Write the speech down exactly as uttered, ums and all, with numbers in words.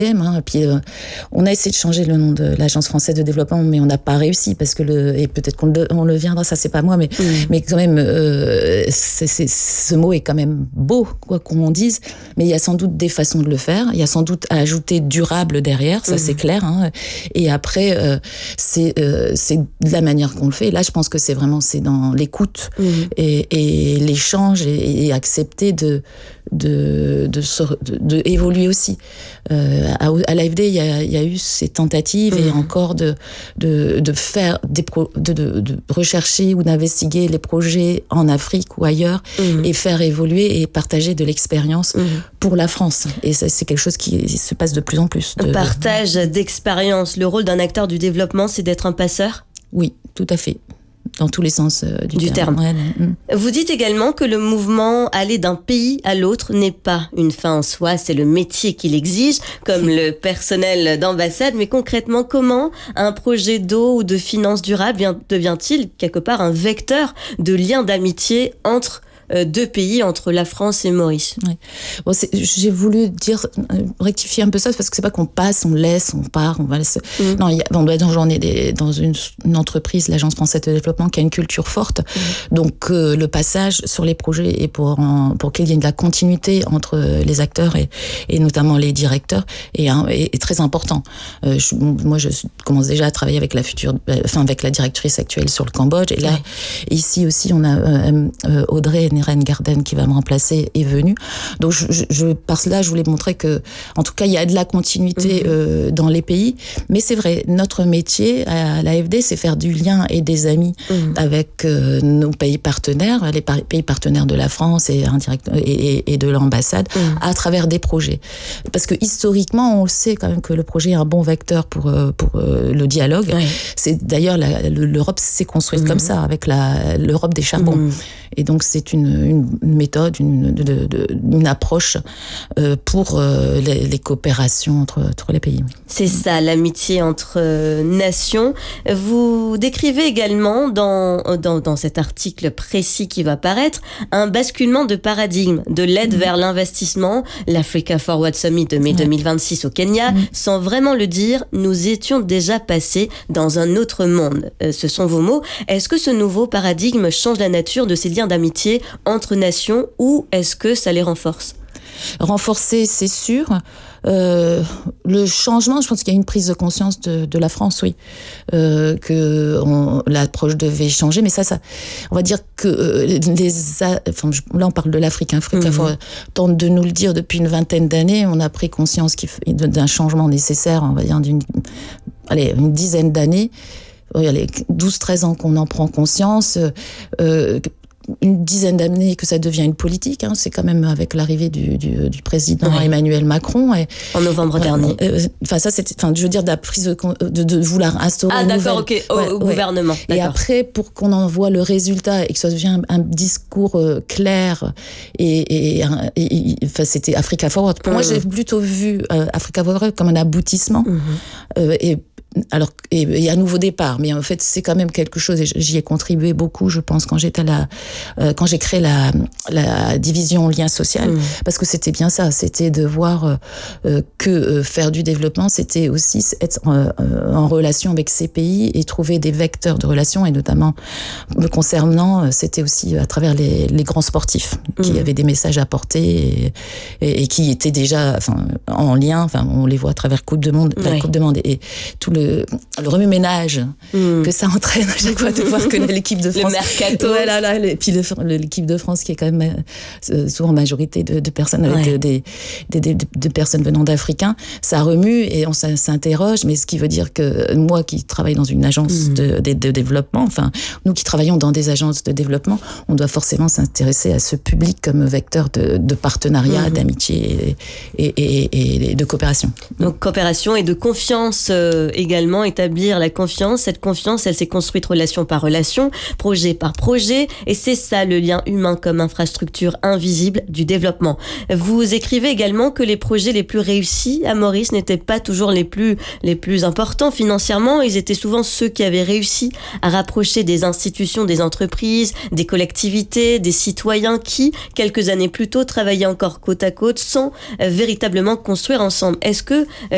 Hein, et puis, euh, on a essayé de changer le nom de l'Agence française de développement, mais on n'a pas réussi parce que le et peut-être qu'on le, on le viendra, ça c'est pas moi, mais mmh. mais quand même, euh, c'est, c'est, ce mot est quand même beau, quoi qu'on dise. Mais il y a sans doute des façons de le faire. Il y a sans doute à ajouter durable derrière, ça mmh. c'est clair. Hein, et après, euh, c'est euh, c'est de la manière qu'on le fait. Là, je pense que c'est vraiment c'est dans l'écoute mmh. et, et l'échange et, et accepter de de de, de, de évoluer aussi. Euh, à, à l'A F D, il y a, il y a eu ces tentatives mmh. et encore de de de faire des pro, de, de de rechercher ou d'investiguer les projets en Afrique ou ailleurs mmh. et faire évoluer et partager de l'expérience mmh. pour la France. Et ça, c'est quelque chose qui se passe de plus en plus. De... Partage d'expérience. Le rôle d'un acteur du développement, c'est d'être un passeur ? Oui, tout à fait. Dans tous les sens euh, du, du terme. terme. Ouais, Vous dites également que le mouvement aller d'un pays à l'autre n'est pas une fin en soi, c'est le métier qui l'exige, comme le personnel d'ambassade. Mais concrètement, comment un projet d'eau ou de finances durables devient-il quelque part un vecteur de lien d'amitié entre deux pays, entre la France et Maurice? Ouais. Bon, c'est, j'ai voulu dire, euh, rectifier un peu ça, parce que c'est pas qu'on passe, on laisse, on part, on va laisser. Mmh. Non, il y a, bon, j'en ai des, dans une, une entreprise, l'Agence française de développement, qui a une culture forte. Mmh. Donc, euh, le passage sur les projets et pour, en, pour qu'il y ait de la continuité entre les acteurs et, et notamment les directeurs est, est, est très important. Euh, je, moi, je commence déjà à travailler avec la future, enfin, avec la directrice actuelle sur le Cambodge. Et là, ouais. ici aussi, on a euh, euh, Audrey Neren Garden qui va me remplacer est venue. Donc je, je, je, par cela, je voulais montrer que, en tout cas, il y a de la continuité mmh. euh, dans les pays. Mais c'est vrai, notre métier à l'A F D, c'est faire du lien et des amis mmh. avec euh, nos pays partenaires, les par- pays partenaires de la France et, indirect, et, et, et de l'ambassade, mmh. à travers des projets. Parce que historiquement, on sait quand même que le projet est un bon vecteur pour, euh, pour euh, le dialogue. Ouais. C'est d'ailleurs la, l'Europe s'est construite mmh. comme ça, avec la, l'Europe des charbons. Mmh. Et donc c'est une une méthode, une, de, de, une approche euh, pour euh, les, les coopérations entre, entre les pays. C'est ça, l'amitié entre euh, nations. Vous décrivez également dans, dans, dans cet article précis qui va paraître un basculement de paradigme de l'aide mmh. vers l'investissement, l'Africa Forward Summit de mai ouais. deux mille vingt-six au Kenya. Mmh. Sans vraiment le dire, nous étions déjà passés dans un autre monde. Euh, ce sont vos mots. Est-ce que ce nouveau paradigme change la nature de ces liens d'amitié entre nations ou est-ce que ça les renforce ? Renforcer, c'est sûr. Euh, le changement, je pense qu'il y a une prise de conscience de, de la France, oui, euh, que on, l'approche devait changer. Mais ça, ça, on va dire que euh, les, enfin, là, on parle de l'Afrique. L'Afrique mmh. tente de nous le dire depuis une vingtaine d'années. On a pris conscience qu'il, d'un changement nécessaire, on va dire d'une, allez, une dizaine d'années. Il y a les douze treize ans qu'on en prend conscience. Euh, une dizaine d'années que ça devient une politique, hein. C'est quand même avec l'arrivée du, du, du président ouais. Emmanuel Macron. Et, en novembre euh, dernier. Enfin, euh, ça, c'était, enfin, je veux dire, de la prise de, de, de vouloir instaurer ah, une d'accord, nouvelle... ok, au, ouais, au ouais. gouvernement. Et d'accord. après, pour qu'on en voit le résultat et que ça devienne un, un discours euh, clair et, et, et, et, enfin, c'était Africa Forward. Pour mmh. moi, j'ai plutôt vu euh, Africa Forward comme un aboutissement mmh. euh, et alors, et, et un nouveau départ, mais en fait, c'est quand même quelque chose, et j'y ai contribué beaucoup, je pense, quand j'étais là, euh, quand j'ai créé la, la division lien social, mmh. parce que c'était bien ça, c'était de voir euh, que euh, faire du développement, c'était aussi être en, euh, en relation avec ces pays et trouver des vecteurs de relations, et notamment me concernant, c'était aussi à travers les, les grands sportifs, mmh. qui avaient des messages à porter et, et, et qui étaient déjà, enfin, en lien, enfin, on les voit à travers Coupe de Monde, la oui. Coupe de Monde et, et tout le Le, le remue-ménage mmh. que ça entraîne à chaque fois de voir que l'équipe de France... Le mercato. Ouais, là, là, et puis le, l'équipe de France qui est quand même euh, souvent majorité de, de personnes avec ouais. des, des, des, de personnes venant d'Africains, ça remue et on s'interroge, mais ce qui veut dire que moi qui travaille dans une agence mmh. de, de, de développement, enfin, nous qui travaillons dans des agences de développement, on doit forcément s'intéresser à ce public comme vecteur de, de partenariat, mmh. d'amitié et, et, et, et de coopération. Donc coopération et de confiance euh, également. Également établir la confiance. Cette confiance, elle s'est construite relation par relation, projet par projet, et c'est ça le lien humain comme infrastructure invisible du développement. Vous écrivez également que les projets les plus réussis à Maurice n'étaient pas toujours les plus, les plus importants financièrement, ils étaient souvent ceux qui avaient réussi à rapprocher des institutions, des entreprises, des collectivités, des citoyens qui, quelques années plus tôt, travaillaient encore côte à côte sans euh, véritablement construire ensemble. Est-ce que euh,